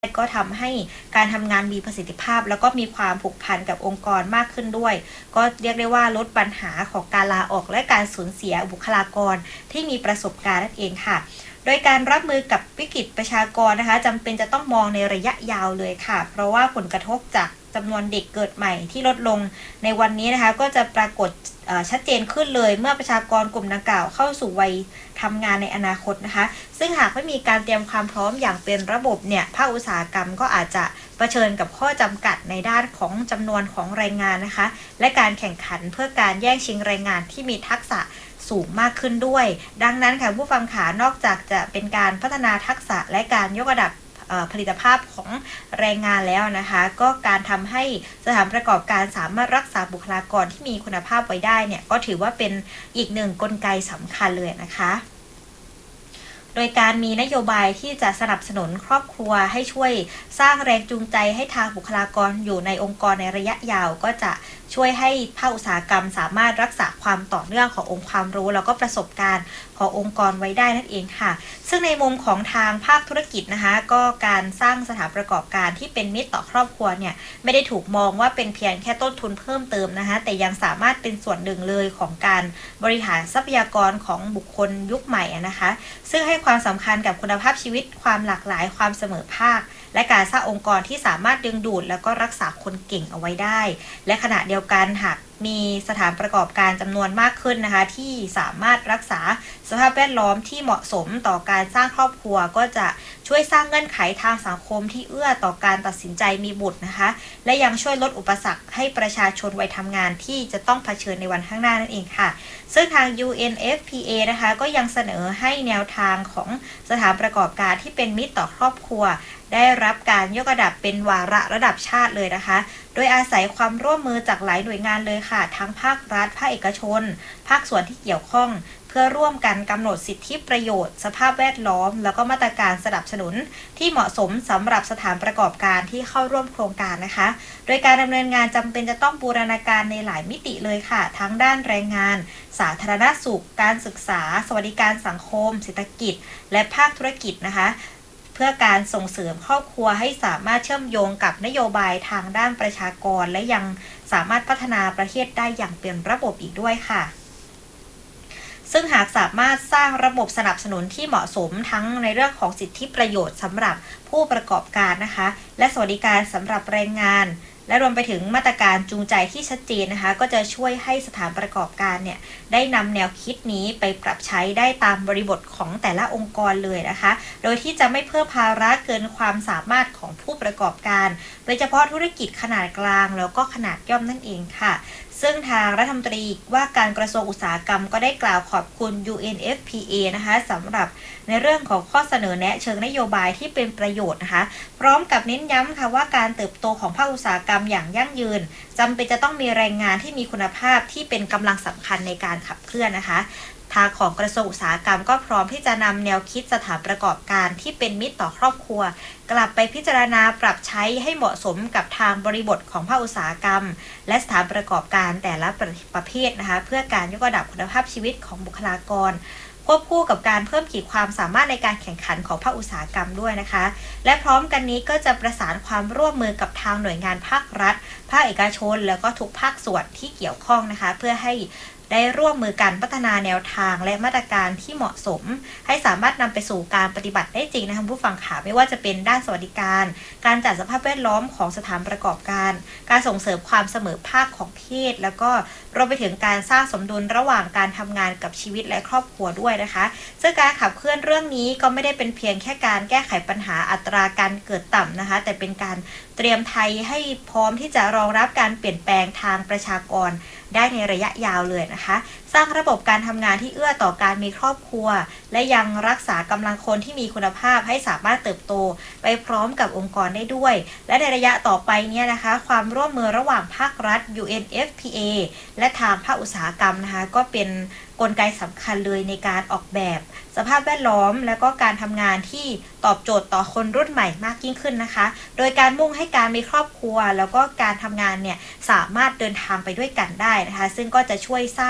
ก็ทำให้การทำงานมีประสิทธิภาพแล้วก็มีความผูกพันกับองค์กรมากขึ้นด้วยก็เรียกได้ว่าลดปัญหาของการลาออกและการสูญเสียบุคลากรที่มีประสบการณ์นั่นเองค่ะโดยการรับมือกับวิกฤตประชากรนะคะจำเป็นจะต้องมองในระยะยาวเลยค่ะเพราะว่าผลกระทบจากจำนวนเด็กเกิดใหม่ที่ลดลงในวันนี้นะคะก็จะปรากฏชัดเจนขึ้นเลยเมื่อประชากรกลุ่มดังกล่าวเข้าสู่วัยทำงานในอนาคตนะคะซึ่งหากไม่มีการเตรียมความพร้อมอย่างเป็นระบบเนี่ยภาคอุตสาหกรรมก็อาจจะเผชิญกับข้อจำกัดในด้านของจำนวนของแรงงานนะคะและการแข่งขันเพื่อการแย่งชิงแรงงานที่มีทักษะสูงมากขึ้นด้วยดังนั้นค่ะผู้ฟังขานอกจากจะเป็นการพัฒนาทักษะและการยกระดับผลิตภาพของแรงงานแล้วนะคะก็การทำให้สถานประกอบการสามารถรักษาบุคลากรที่มีคุณภาพไว้ได้เนี่ยก็ถือว่าเป็นอีกหนึ่งกลไกสำคัญเลยนะคะโดยการมีนโยบายที่จะสนับสนุนครอบครัวให้ช่วยสร้างแรงจูงใจให้ทางบุคลากรอยู่ในองค์กรในระยะยาวก็จะช่วยให้ภาคอุตสาหกรรมสามารถรักษาความต่อเนื่องขององค์ความรู้แล้วก็ประสบการณ์ขององค์กรไว้ได้นั่นเองค่ะซึ่งในมุมของทางภาคธุรกิจนะคะก็การสร้างสถานประกอบการที่เป็นมิตรต่อครอบครัวเนี่ยไม่ได้ถูกมองว่าเป็นเพียงแค่ต้นทุนเพิ่มเติมนะคะแต่ยังสามารถเป็นส่วนหนึ่งเลยของการบริหารทรัพยากรของบุคคลยุคใหม่นะคะซึ่งให้ความสำคัญกับคุณภาพชีวิตความหลากหลายความเสมอภาคและการสร้างองค์กรที่สามารถดึงดูดแล้วก็รักษาคนเก่งเอาไว้ได้และขณะเดียวกันหากมีสถานประกอบการจำนวนมากขึ้นนะคะที่สามารถรักษาสภาพแวดล้อมที่เหมาะสมต่อการสร้างครอบครัวก็จะช่วยสร้างเงื่อนไขทางสังคมที่เอื้อต่อการตัดสินใจมีบุตรนะคะและยังช่วยลดอุปสรรคให้ประชาชนวัยทำงานที่จะต้องเผชิญในวันข้างหน้านั่นเองค่ะซึ่งทาง UNFPA นะคะก็ยังเสนอให้แนวทางของสถานประกอบการที่เป็นมิตรต่อครอบครัวได้รับการยกระดับเป็นวาระดับชาติเลยนะคะโดยอาศัยความร่วมมือจากหลายหน่วยงานเลยค่ะทั้งภาครัฐภาคเอกชนภาคส่วนที่เกี่ยวข้องเพื่อร่วมกันกำหนดสิทธิประโยชน์สภาพแวดล้อมแล้วก็มาตรการสนับสนุนที่เหมาะสมสำหรับสถานประกอบการที่เข้าร่วมโครงการนะคะโดยการดำเนินงานจำเป็นจะต้องบูรณาการในหลายมิติเลยค่ะทั้งด้านแรงงานสาธารณสุขการศึกษาสวัสดิการสังคมเศรษฐกิจและภาคธุรกิจนะคะเพื่อการส่งเสริมครอบครัวให้สามารถเชื่อมโยงกับนโยบายทางด้านประชากรและยังสามารถพัฒนาประเทศได้อย่างเป็นระบบอีกด้วยค่ะซึ่งหากสามารถสร้างระบบสนับสนุนที่เหมาะสมทั้งในเรื่องของสิทธิประโยชน์สำหรับผู้ประกอบการนะคะและสวัสดิการสำหรับแรงงานและรวมไปถึงมาตรการจูงใจที่ชัดเจนนะคะก็จะช่วยให้สถานประกอบการเนี่ยได้นำแนวคิดนี้ไปปรับใช้ได้ตามบริบทของแต่ละองค์กรเลยนะคะโดยที่จะไม่เพิ่มภาระเกินความสามารถของผู้ประกอบการโดยเฉพาะธุรกิจขนาดกลางแล้วก็ขนาดย่อมนั่นเองค่ะซึ่งทางรัฐมนตรีว่าการกระทรวงอุตสาหกรรมก็ได้กล่าวขอบคุณ UNFPA นะคะสำหรับในเรื่องของข้อเสนอแนะเชิงนโยบายที่เป็นประโยชน์นะคะพร้อมกับเน้นย้ำค่ะว่าการเติบโตของภาคอุตสาหกรรมอย่างยั่งยืนจำเป็นจะต้องมีแรงงานที่มีคุณภาพที่เป็นกำลังสำคัญในการขับเคลื่อนนะคะทางของกระทรวงอุตสาหกรรมก็พร้อมที่จะนำแนวคิดสถานประกอบการที่เป็นมิตรต่อครอบครัวกลับไปพิจารณาปรับใช้ให้เหมาะสมกับทางบริบทของภาคอุตสาหกรรมและสถานประกอบการแต่ละประเภทนะคะเพื่อการยกระดับคุณภาพชีวิตของบุคลากรควบคู่กับการเพิ่มขีดความสามารถในการแข่งขันของภาคอุตสาหกรรมด้วยนะคะและพร้อมกันนี้ก็จะประสานความร่วมมือกับทางหน่วยงานภาครัฐภาคเอกชนแล้วก็ทุกภาคส่วนที่เกี่ยวข้องนะคะเพื่อให้ได้ร่วมมือกันพัฒนาแนวทางและมาตรการที่เหมาะสมให้สามารถนำไปสู่การปฏิบัติได้จริงนะคะผู้ฟังค่ะไม่ว่าจะเป็นด้านสวัสดิการการจัดสภาพแวดล้อมของสถานประกอบการการส่งเสริมความเสมอภาคของเพศแล้วก็รวมไปถึงการสร้างสมดุลระหว่างการทำงานกับชีวิตและครอบครัวด้วยนะคะซึ่งการขับเคลื่อนเรื่องนี้ก็ไม่ได้เป็นเพียงแค่การแก้ไขปัญหาอัตราการเกิดต่ำนะคะแต่เป็นการเตรียมไทยให้พร้อมที่จะรองรับการเปลี่ยนแปลงทางประชากรได้ในระยะยาวเลยนะคะสร้างระบบการทำงานที่เอื้อต่อการมีครอบครัวและยังรักษากำลังคนที่มีคุณภาพให้สามารถเติบโตไปพร้อมกับองค์กรได้ด้วยและในระยะต่อไปเนี่ยนะคะความร่วมมือระหว่างภาครัฐ UNFPA และทางภาคอุตสาหกรรมนะคะก็เป็นกลไกสำคัญเลยในการออกแบบสภาพแวดล้อมและก็การทำงานที่ตอบโจทย์ต่อคนรุ่นใหม่มากยิ่งขึ้นนะคะโดยการมุ่งให้การมีครอบครัวแล้วก็การทำงานเนี่ยสามารถเดินทางไปด้วยกันได้นะคะซึ่งก็จะช่วยสร้างทั้ง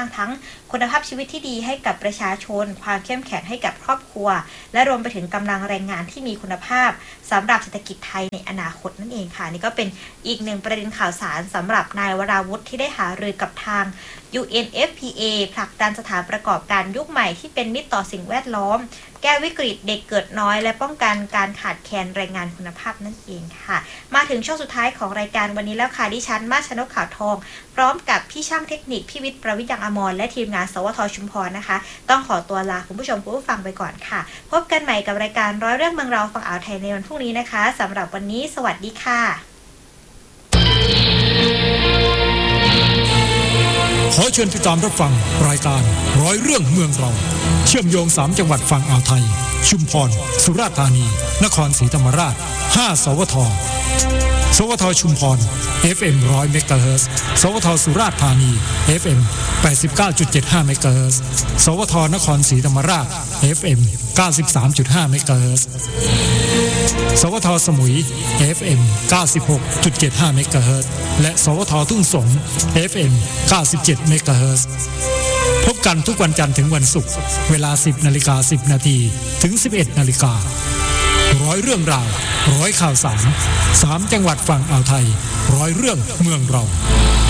คุณภาพชีวิตที่ดีให้กับประชาชนความเข้มแข็งให้กับครอบครัวและรวมไปถึงกำลังแรงงานที่มีคุณภาพสำหรับเศรษฐกิจไทยในอนาคตนั่นเองค่ะนี่ก็เป็นอีกหนึ่งประเด็นข่าวสารสำหรับนายวราวุธที่ได้หารือกับทาง UNFPA ผลักดันสถานประกอบการยุคใหม่ที่เป็นมิตรต่อสิ่งแวดล้อมแก้วิกฤตเด็กเกิดน้อยและป้องกันการขาดแคลนแรงงานคุณภาพนั่นเองค่ะมาถึงช่วงสุดท้ายของรายการวันนี้แล้วค่ะดิฉันมาชนกขาวทองพร้อมกับพี่ช่างเทคนิคพี่วิทย์ประวิทย์ยังอมรและทีมงานสวทชุมพรนะคะต้องขอตัวลาคุณผู้ชมคุณผู้ฟังไปก่อนค่ะพบกันใหม่กับรายการร้อยเรื่องเมืองเราฝั่งอ่าวไทยในวันพรุ่งนี้นะคะสำหรับวันนี้สวัสดีค่ะขอเชิญติดตามรับฟังรายการร้อยเรื่องเมืองเราเชื่อมโยง3จังหวัดฝั่งอ่าวไทยชุมพรสุราษฎร์ธานีนครศรีธรรมราช5สวทสวทชุมพร FM 100 เมกะเฮิรตซ์สวทสุราษฎร์ธานี FM 89.75 เมกะเฮิรตซ์สวทนครศรีธรรมราช FM 93.5 เมกะเฮิรตซ์สวทสมุย FM 96.75 เมกะเฮิรตซ์และสวททุ่งสง FM 97 เมกะเฮิรตซ์พบกันทุกวันจันทร์ถึงวันศุกร์เวลา 10:10 น.ถึง 11:00 น.ร้อยเรื่องราวร้อยข่าวสาร3จังหวัดฝั่งอ่าวไทยร้อยเรื่องเมืองเรา